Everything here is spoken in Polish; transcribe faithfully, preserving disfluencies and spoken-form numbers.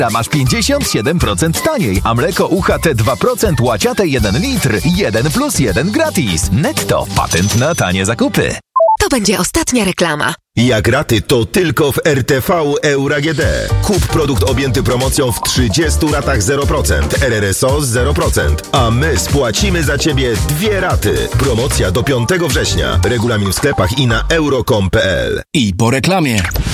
A masz pięćdziesiąt siedem procent taniej, a mleko U H T dwa procent łaciate jeden litr, jeden plus jeden gratis. Netto, patent na tanie zakupy. To będzie ostatnia reklama. Jak raty, to tylko w R T V Euro A G D. Kup produkt objęty promocją w trzydziestu ratach zero procent, R R S O zero procent, a my spłacimy za Ciebie dwie raty. Promocja do piątego września. Regulamin w sklepach i na euro kropka com kropka p l. I po reklamie.